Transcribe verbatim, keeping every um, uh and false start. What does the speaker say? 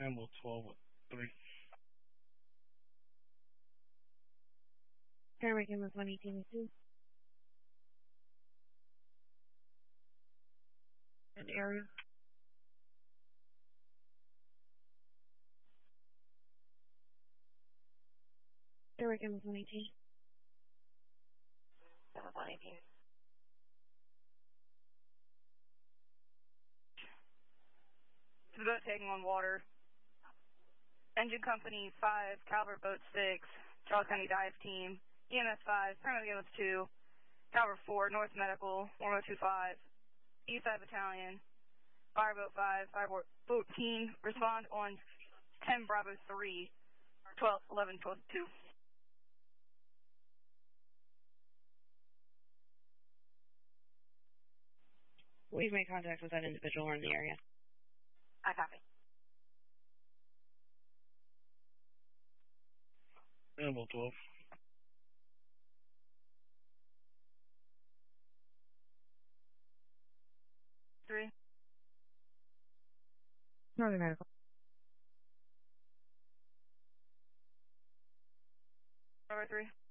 Animal twelve with three. Paramedic Ambulance one eighteen with two. And area. Paramedic Ambulance one eighteen. one eighteen. The boat taking on water. Engine Company five, Calvert Boat six, Charles County Dive Team, E M S five, Paramedic Ambulance two, Calvert four, North Medical, one oh two five, Eastside Battalion, Fireboat five, Fireboat fourteen, respond on ten Bravo three, twelve, eleven, twelve, two. We've made contact with that individual in the area. I copy. Animal twelve. Three. Northern Medical. Number three.